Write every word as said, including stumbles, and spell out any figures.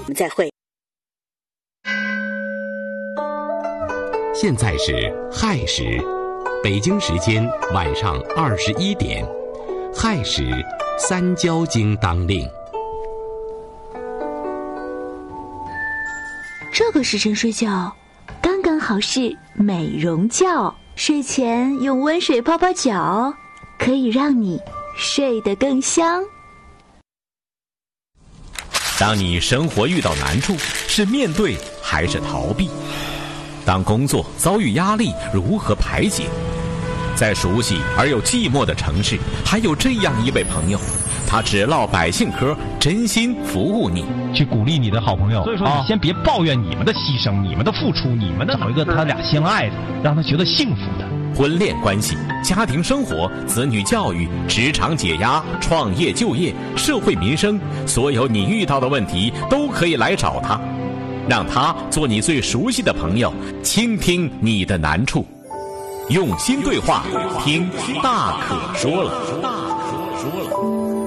们再会。 现在是亥时，北京时间晚上二十一点，亥时三焦经当令。 这个时辰睡觉刚刚好是美容觉，睡前用温水泡泡脚，可以让你睡得更香。 当你生活遇到难处，是面对还是逃避？当工作遭遇压力，如何排解？在熟悉而又寂寞的城市，还有这样一位朋友，他只唠百姓嗑，真心服务你， 去鼓励你的好朋友。所以说，你先别抱怨你们的牺牲、你们的付出、你们的找一个他俩相爱的，让他觉得幸福的。 婚恋关系、家庭生活、子女教育、职场解压、创业就业、社会民生，所有你遇到的问题都可以来找他，让他做你最熟悉的朋友，倾听你的难处，用心对话，听大可说了。大可说了。